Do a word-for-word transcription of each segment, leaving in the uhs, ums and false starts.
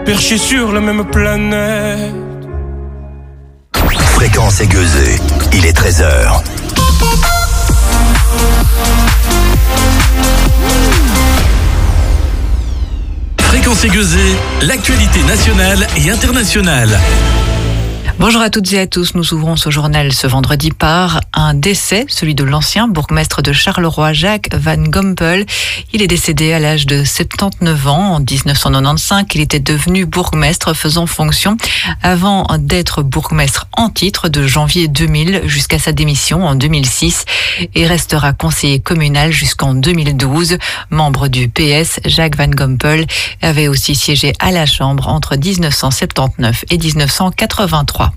perchés sur la même planète. Fréquence aiguisée, il est treize heures. Fréquence aiguisée, l'actualité nationale et internationale. Bonjour à toutes et à tous, nous ouvrons ce journal ce vendredi par un décès, celui de l'ancien bourgmestre de Charleroi, Jacques Van Gompel. Il est décédé à l'âge de soixante-dix-neuf ans. En dix-neuf cent quatre-vingt-quinze, il était devenu bourgmestre faisant fonction avant d'être bourgmestre en titre de janvier deux mille jusqu'à sa démission en deux mille six et restera conseiller communal jusqu'en deux mille douze. Membre du P S, Jacques Van Gompel avait aussi siégé à la Chambre entre dix-neuf cent soixante-dix-neuf et dix-neuf cent quatre-vingt-trois.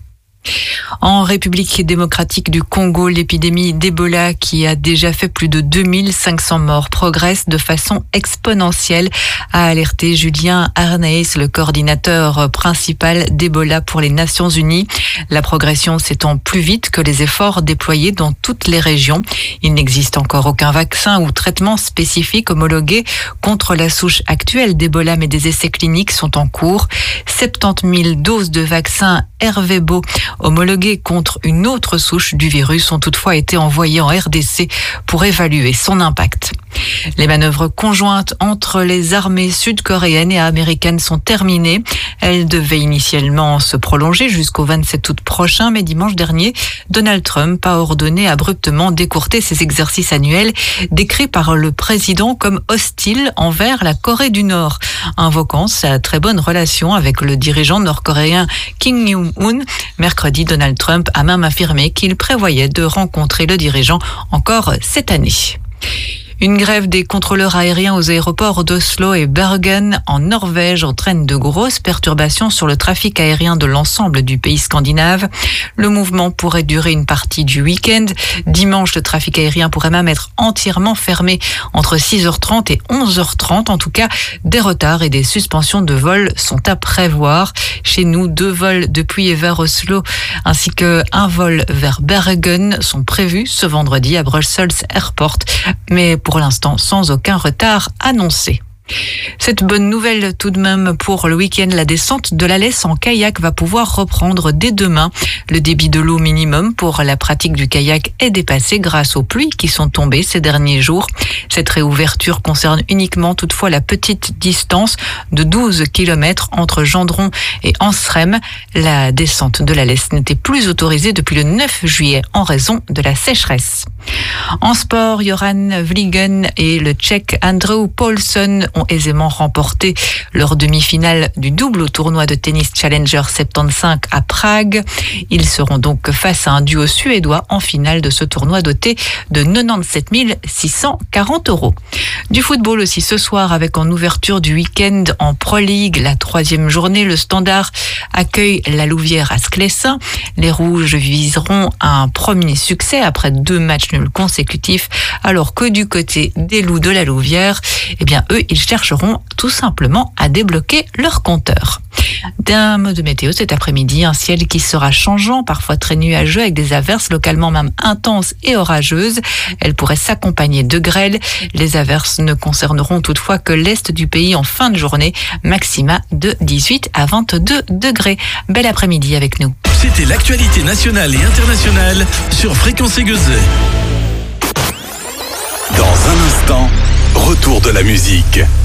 En République démocratique du Congo, l'épidémie d'Ebola, qui a déjà fait plus de deux mille cinq cents morts, progresse de façon exponentielle, a alerté Julien Arnaïs, le coordinateur principal d'Ebola pour les Nations Unies. La progression s'étend plus vite que les efforts déployés dans toutes les régions. Il n'existe encore aucun vaccin ou traitement spécifique homologué contre la souche actuelle d'Ebola, mais des essais cliniques sont en cours. soixante-dix mille doses de vaccins Ervebo homologués contre une autre souche du virus ont toutefois été envoyées en R D C pour évaluer son impact. Les manœuvres conjointes entre les armées sud-coréennes et américaines sont terminées. Elles devaient initialement se prolonger jusqu'au vingt-sept août prochain, mais dimanche dernier, Donald Trump a ordonné abruptement d'écourter ces exercices annuels, décrits par le président comme hostiles envers la Corée du Nord, invoquant sa très bonne relation avec le dirigeant nord-coréen Kim Jong-un. Mercredi, Donald Trump a même affirmé qu'il prévoyait de rencontrer le dirigeant encore cette année. Une grève des contrôleurs aériens aux aéroports d'Oslo et Bergen en Norvège entraîne de grosses perturbations sur le trafic aérien de l'ensemble du pays scandinave. Le mouvement pourrait durer une partie du week-end. Dimanche, le trafic aérien pourrait même être entièrement fermé entre six heures trente et onze heures trente. En tout cas, des retards et des suspensions de vols sont à prévoir. Chez nous, deux vols depuis et vers Oslo ainsi qu'un vol vers Bergen sont prévus ce vendredi à Brussels Airport. Mais pour l'instant, sans aucun retard annoncé. Cette bonne nouvelle tout de même pour le week-end, la descente de la Lesse en kayak va pouvoir reprendre dès demain. Le débit de l'eau minimum pour la pratique du kayak est dépassé grâce aux pluies qui sont tombées ces derniers jours. Cette réouverture concerne uniquement toutefois la petite distance de douze kilomètres entre Gendron et Ansrem. La descente de la Lesse n'était plus autorisée depuis le neuf juillet en raison de la sécheresse. En sport, Joran Vliegen et le Tchèque Andrew Paulson ont aisément remporté leur demi-finale du double au tournoi de tennis Challenger soixante-quinze à Prague. Ils seront donc face à un duo suédois en finale de ce tournoi doté de quatre-vingt-dix-sept mille six cent quarante euros. Du football aussi ce soir avec en ouverture du week-end en Pro League, la troisième journée, le Standard accueille la Louvière à Sclessin. Les Rouges viseront un premier succès après deux matchs nuls consécutifs, alors que du côté des Loups de la Louvière, eh bien eux, ils chercheront tout simplement à débloquer leur compteur. D'un mot de météo cet après-midi, un ciel qui sera changeant, parfois très nuageux avec des averses localement même intenses et orageuses. Elles pourraient s'accompagner de grêle. Les averses ne concerneront toutefois que l'est du pays en fin de journée, maxima de dix-huit à vingt-deux degrés. Bel après-midi avec nous. C'était l'actualité nationale et internationale sur Fréquence aiguisée. Dans un instant, retour de la musique.